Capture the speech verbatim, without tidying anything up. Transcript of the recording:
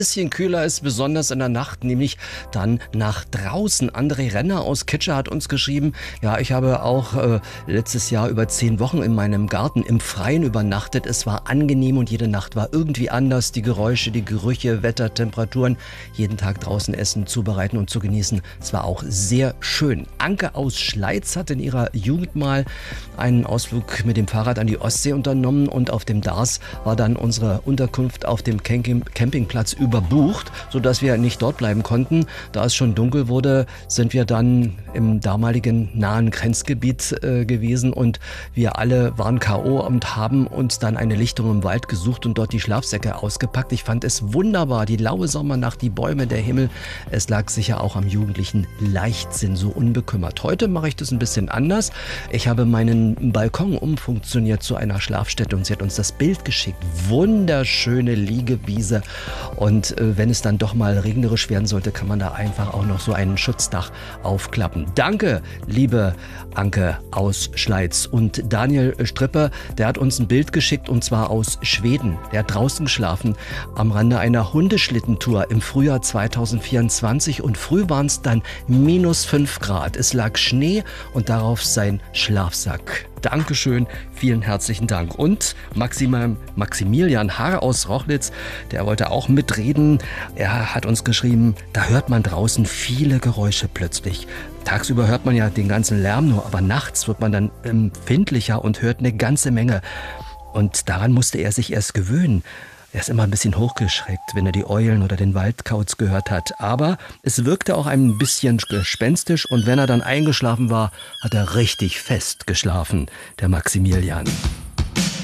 Bisschen kühler ist, besonders in der Nacht, nämlich dann nach draußen. André Renner aus Kitscher hat uns geschrieben, ja, ich habe auch äh, letztes Jahr über zehn Wochen in meinem Garten im Freien übernachtet. Es war angenehm und jede Nacht war irgendwie anders. Die Geräusche, die Gerüche, Wetter, Temperaturen, jeden Tag draußen essen, zubereiten und zu genießen. Es war auch sehr schön. Anke aus Schleiz hat in ihrer Jugend mal einen Ausflug mit dem Fahrrad an die Ostsee unternommen und auf dem Dars war dann unsere Unterkunft auf dem Camping Campingplatz überbucht, sodass wir nicht dort bleiben konnten. Da es schon dunkel wurde, sind wir dann im damaligen nahen Grenzgebiet äh, gewesen und wir alle waren K O und haben uns dann eine Lichtung im Wald gesucht und dort die Schlafsäcke ausgepackt. Ich fand es wunderbar, die laue Sommernacht, die Bäume, der Himmel. Es lag sicher auch am jugendlichen Leichtsinn, so unbekümmert. Heute mache ich das ein bisschen anders. Ich habe meinen Balkon umfunktioniert zu einer Schlafstätte und sie hat uns das Bild geschickt. Wunderschöne Liegewiese. Und Und äh, wenn es dann doch mal regnerisch werden sollte, kann man da einfach auch noch so ein Schutzdach aufklappen. Danke, liebe Anke aus Schleiz. Und Daniel Strippe, der hat uns ein Bild geschickt und zwar aus Schweden. Der hat draußen geschlafen am Rande einer Hundeschlittentour im Frühjahr zweitausendvierundzwanzig und früh waren es dann minus fünf Grad. Es lag Schnee und darauf sein Schlafsack. Dankeschön, vielen herzlichen Dank. Und Maxima, Maximilian Haar aus Rochlitz, der wollte auch mitreden. Er hat uns geschrieben, da hört man draußen viele Geräusche plötzlich. Tagsüber hört man ja den ganzen Lärm nur, aber nachts wird man dann empfindlicher und hört eine ganze Menge. Und daran musste er sich erst gewöhnen. Er ist immer ein bisschen hochgeschreckt, wenn er die Eulen oder den Waldkauz gehört hat. Aber es wirkte auch ein bisschen gespenstisch und wenn er dann eingeschlafen war, hat er richtig fest geschlafen, der Maximilian.